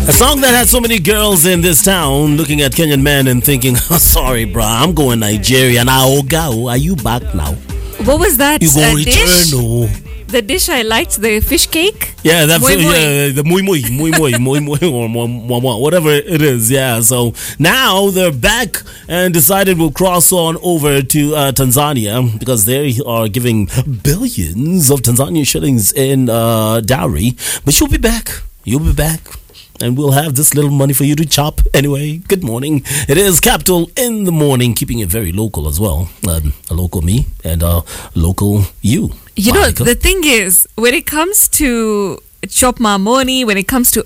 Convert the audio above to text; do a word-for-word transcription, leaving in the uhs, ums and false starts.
A song that had so many girls in this town looking at Kenyan men and thinking, oh, sorry, bruh, I'm going Nigeria now. Oga, are you back now? What was that? You go uh, return, dish? no? The dish I liked, the fish cake? Yeah, that's Moi moi. yeah, the muy muy, muy muy, muy muy, or moi, moi, moi, whatever it is. Yeah, so now they're back and decided we'll cross on over to uh, Tanzania because they are giving billions of Tanzanian shillings in uh, dowry. But you'll be back. You'll be back. And we'll have this little money for you to chop. Anyway, good morning. It is Capital in the morning, keeping it very local as well. Um, a local me and a local you. You Monica. know, the thing is, when it comes to chop my money, when it comes to